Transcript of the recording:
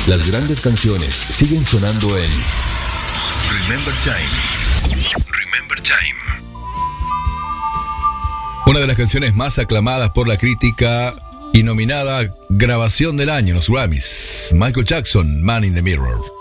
Las grandes canciones siguen sonando en Remember Time. Remember Time. Una de las canciones más aclamadas por la crítica y nominada Grabación del Año en los Grammys. Michael Jackson, Man in the Mirror.